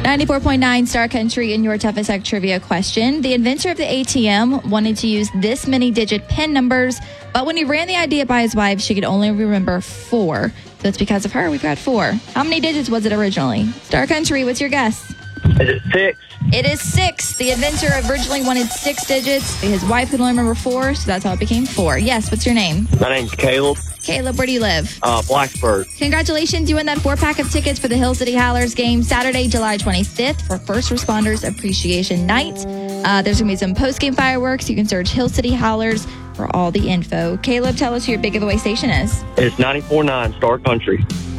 94.9 Star Country in your toughest act trivia question. The inventor of the ATM wanted to use this many digit PIN numbers, but when he ran the idea by his wife, she could only remember 4. So it's because of her we've got 4. How many digits was it originally? Star Country, what's your guess? Is it 6? It is 6. The inventor originally wanted 6 digits. His wife could only remember 4, so that's how it became 4. Yes, what's your name? My name's Caleb. Caleb, where do you live? Blacksburg. Congratulations, you win that 4-pack of tickets for the Hill City Howlers game Saturday, July 25th for First Responders Appreciation Night. There's going to be some post-game fireworks. You can search Hill City Howlers for all the info. Caleb, tell us who your big giveaway station is. It's 94.9 Star Country.